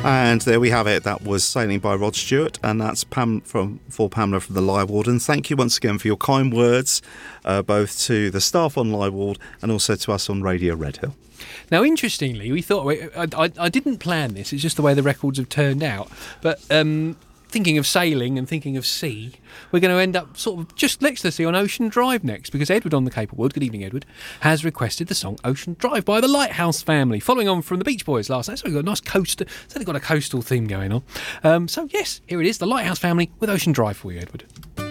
And there we have it. That was Sailing by Rod Stewart, and that's for Pamela from the Lyre Ward. And thank you once again for your kind words, both to the staff on Lyre Ward and also to us on Radio Redhill. Now, interestingly, we thought I didn't plan this. It's just the way the records have turned out. But thinking of sailing and thinking of sea, we're going to end up sort of just next to the sea on Ocean Drive next, because Edward on the Cape of Wood, good evening Edward, has requested the song Ocean Drive by the Lighthouse Family, following on from the Beach Boys last night. So we've got a nice got a coastal theme going on. So yes, here it is, the Lighthouse Family with Ocean Drive for you, Edward.